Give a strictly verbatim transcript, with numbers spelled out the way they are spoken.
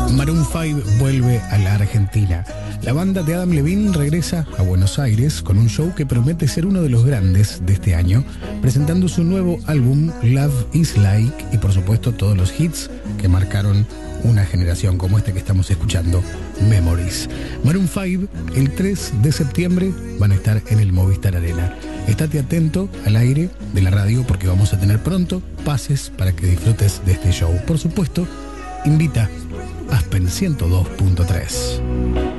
Maroon cinco vuelve a la Argentina. La banda de Adam Levine regresa a Buenos Aires con un show que promete ser uno de los grandes de este año, presentando su nuevo álbum Love is Like y por supuesto todos los hits que marcaron una generación como esta que estamos escuchando, Memories. Maroon cinco, el tres de septiembre van a estar en el Movistar Arena. Estate atento al aire de la radio porque vamos a tener pronto pases para que disfrutes de este show. Por supuesto, invita Aspen ciento dos punto tres.